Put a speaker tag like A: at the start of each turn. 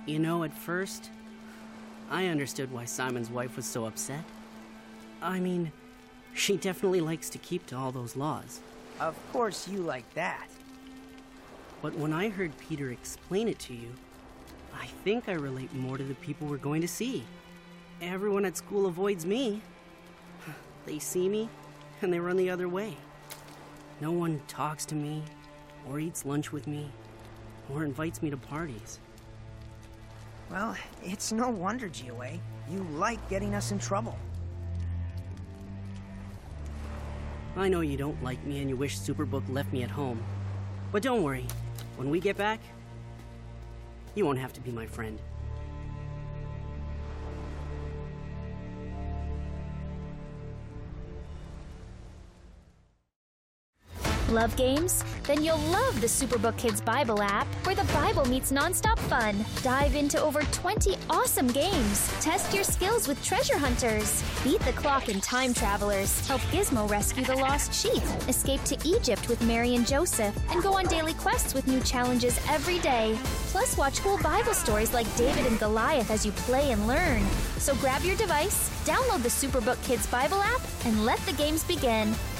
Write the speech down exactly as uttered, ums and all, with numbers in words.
A: You know, at first, I understood why Simon's wife was so upset. I mean, she definitely likes to keep to all those laws.
B: Of course you like that.
A: But when I heard Peter explain it to you, I think I relate more to the people we're going to see. Everyone at school avoids me. They see me, and they run the other way. No one talks to me, or eats lunch with me, or invites me to parties.
B: Well, it's no wonder, Jiawei. You like getting us in trouble.
A: I know you don't like me and you wish Superbook left me at home. But don't worry, when we get back, you won't have to be my friend.
C: Love games? Then you'll love the Superbook Kids Bible app, where the Bible meets nonstop fun. Dive into over twenty awesome games. Test your skills with treasure hunters. Beat the clock in Time Travelers. Help Gizmo rescue the lost sheep. Escape to Egypt with Mary and Joseph. And go on daily quests with new challenges every day. Plus, watch cool Bible stories like David and Goliath as you play and learn. So grab your device, download the Superbook Kids Bible app, and let the games begin.